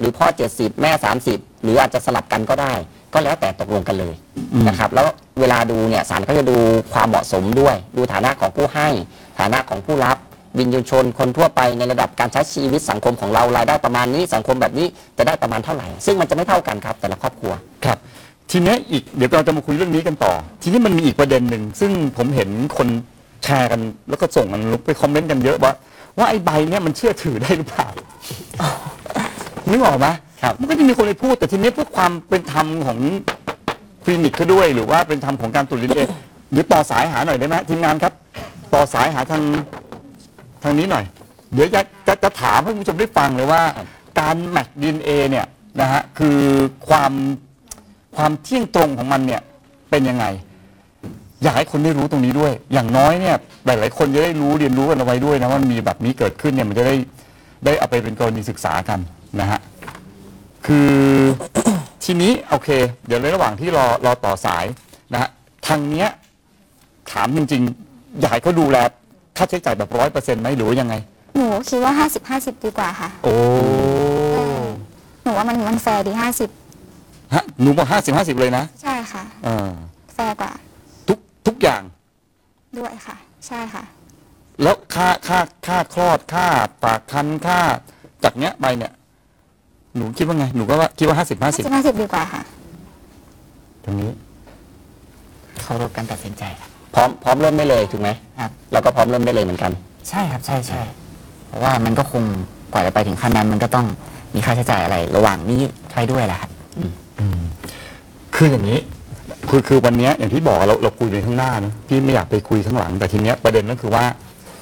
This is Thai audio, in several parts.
รือพ่อ70แม่30หรืออาจจะสลับกันก็ได้ ก็แล้วแต่ตกลงกันเลยนะครับแล้วเวลาดูเนี่ยศาลก็จะดูความเหมาะสมด้วยดูฐานะของผู้ให้ฐานะของผู้รับวินยูชนคนทั่วไปในระดับการใช้ชีวิตสังคมของเรารายได้ประมาณนี้สังคมแบบนี้จะได้ประมาณเท่าไหร่ซึ่งมันจะไม่เท่ากันครับแต่ละครอบครัวครับทีนี้อีกเดี๋ยวเราจะมาคุยเรื่องนี้กันต่อทีนี้มันมีอีกประเด็นหนึ่งซึ่งผมเห็นคนแชร์กันแล้วก็ส่งกันไปคอมเมนต์กันเยอะว่าไอ้ใบเนี่ยมันเชื่อถือได้หรือเปล่านึกออกไหมมันก็จะมีคนไปพูดแต่ทีนี้เพื่อความเป็นธรรมของคลินิกเขาด้วยหรือว่าเป็นธรรมของการตรวจ DNA หรือต่อสายหาหน่อยได้ไหมทีมงานครับต่อสายหาทางนี้หน่อยเดี๋ยวจะถามให้คุณผู้ชมได้ฟังเลยว่าการแมท DNA เนี่ยนะฮะคือความเที่ยงตรงของมันเนี่ยเป็นยังไงอยากให้คนได้รู้ตรงนี้ด้วยอย่างน้อยเนี่ยหลายๆคนจะได้รู้เรียนรู้กันเอาไว้ด้วยนะว่ามีแบบนี้เกิดขึ้นเนี่ยมันจะได้เอาไปเป็นกรณีศึกษากันนะฮะคือทีนี้โอเคเดี๋ยวในระหว่างที่รอต่อสายนะฮะทางเนี้ยถามจริงๆอยากให้เขาดูแลค่าใช้จ่ายแบบ100%ไหมหรือว่ายังไงหนูคิดว่า50-50ดีกว่าค่ะโอ้หนูว่ามันแฟร์ดี50 ฮะหนูบอก50-50เลยนะใช่ค่ะแฟร์กว่าทุกอย่างด้วยค่ะใช่ค่ะแล้วค่าคลอดค่าฝากคันค่าจากเนี้ยไปเนี่ยหนูคิดว่าไงหนูก็ว่าคิดว่า50-50 ดีกว่าค่ะตรงนี้เคารพการตัดสินใจพร้อมเริ่มได้เลยถูกไหมครับเราก็พร้อมเริ่มได้เลยเหมือนกันใช่ครับใช่เพราะว่ามันก็คงกว่าจะไปถึงขั้นนั้นมันก็ต้องมีค่าใช้จ่ายอะไรระหว่างนี้ใช้ด้วยแหละครับคืออย่างนี้คือวันนี้อย่างที่บอกเราคุยในข้างหน้านะพี่ไม่อยากไปคุยข้างหลังแต่ทีเนี้ยประเด็นก็คือว่า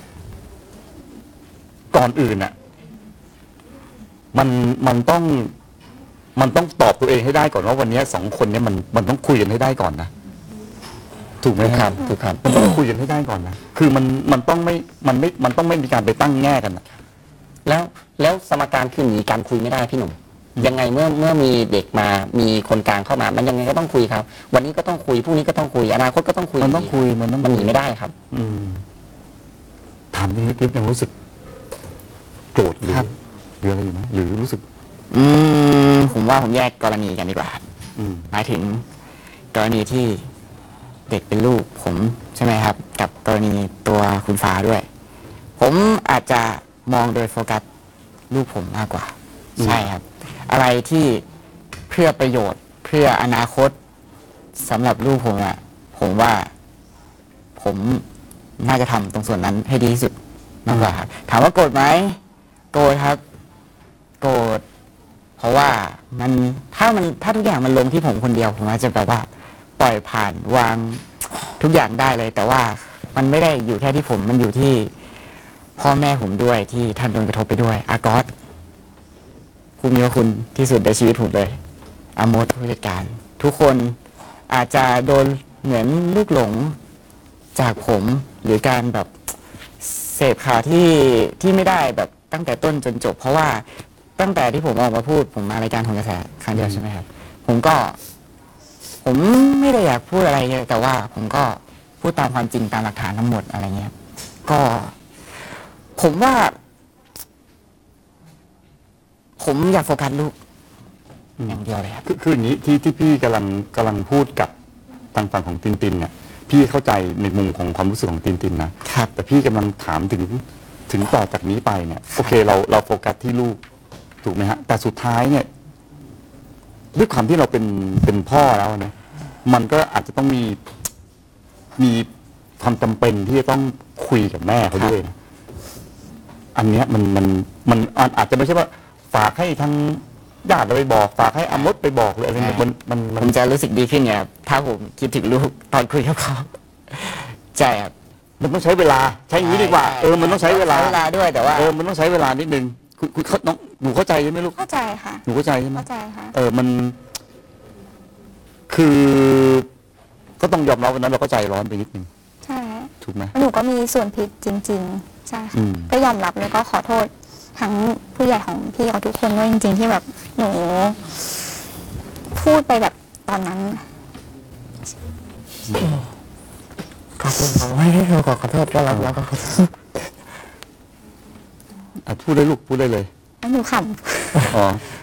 ก่อนอื่นน่ะมันต้องตอบตัวเองให้ได้ก่อนว่าวันนี้2คนเนี้ยมันต้องคุยกันให้ได้ก่อนนะถูกไหมครับถูกครับมันต้องคุยกันให้ได้ก่อนนะคือมันต้องไม่มีการไปตั้งแง่กันนะแล้วสมการคือหนีการคุยไม่ได้พี่หนุ่มยังไงเมื่อมีเด็กมามีคนกลางเข้ามามันยังไงก็ต้องคุยครับวันนี้ก็ต้องคุยพรุ่งนี้ก็ต้องคุยอนาคตก็ต้องคุยมันต้องคุยมันหนีไม่ได้ครับถามนิดๆยังรู้สึกโกรธหรืออะไรอยู่ไหมหรือรู้สึกผมว่าผมแยกกรณีกันดีกว่าหมายถึงกรณีที่เด็กเป็นลูกผมใช่ไหมครับกับกรณีตัวคุณฟ้าด้วยผมอาจจะมองโดยโฟกัสลูกผมมากกว่าใช่ครับอะไรที่เพื่อประโยชน์เพื่ออนาคตสำหรับลูกผมอ่ะผมว่าผมน่าจะทำตรงส่วนนั้นให้ดีที่สุดมากกว่าครับถามว่าโกรธไหมโกรธครับโกรธเพราะว่าถ้าทุกอย่างมันลงที่ผมคนเดียวผมอาจจะแบบว่าปล่อยผ่านวางทุกอย่างได้เลยแต่ว่ามันไม่ได้อยู่แค่ที่ผมมันอยู่ที่พ่อแม่ผมด้วยที่ท่านโดนกระทบไปด้วยอากอสผู้มีพระคุณที่สุดในชีวิตผมเลยอามดผู้จัดการทุกคนอาจจะโดนเหมือนลูกหลงจากผมหรือการแบบเสพข่าวที่ไม่ได้แบบตั้งแต่ต้นจนจบเพราะว่าตั้งแต่ที่ผมออกมาพูดผมมารายการของกระแสครั้งเดียวใช่ไหมครับผมไม่ได้อยากพูดอะไรเยอะแต่ว่าผมก็พูดตามความจริงตามหลักฐานทั้งหมดอะไรเงี้ยก็ผมว่าผมอยากโฟกัสลูกอย่างเดียวเลยครับคืออย่างนี้ที่พี่กำลังพูดกับทางฝั่งของตินเนี่ยพี่เข้าใจในมุมของความรู้สึกของตินนะครับแต่พี่กำลังถามถึงต่อจากนี้ไปเนี่ยโอเคเราโฟกัสที่ลูกถูกไหมฮะแต่สุดท้ายเนี่ยด้วยความที่เราเป็นพ่อแล้วนะมันก็อาจจะต้องมีความจำเป็นที่จะต้องคุยกับแม่เขาด้วยนะอันเนี้ยมันอาจจะไม่ใช่ว่าฝากให้ทางญาติเราไปบอกฝากให้อามดไปบอกเลยอะไรเนี่ยมันจะรู้สึกดีขึ้นไงครับถ้าผมคิดถึงลูกตอนคุยกับเขาใช่ครับมันต้องใช้เวลาใช้อย่างนี้ดีกว่ามันต้องใช้เวลาด้วยแต่ว่ามันต้องใช้เวลานิดนึงคุณน้องหนูเข้าใจใช่ไหมลูกเข้าใจค่ะหนูเข้าใจใช่ไหมเข้าใจค่ะมันคือก็ต้องยอมรับวันนั้นเราก็ใจร้อนไปนิดนึงใช่ถูกไหมหนูก็มีส่วนผิดจริงๆใช่ค่ะก็ยอมรับแล้วก็ขอโทษทั้งผู้ใหญ่ของพี่กับทุกคนด้วยจริงๆที่แบบหนูพูดไปแบบตอนนั้นขอบคุณไม่ได้ขอโทษก็รับแล้วก็ขอโทษพูดได้ลูกพูดได้เลยหนูขำอ๋อ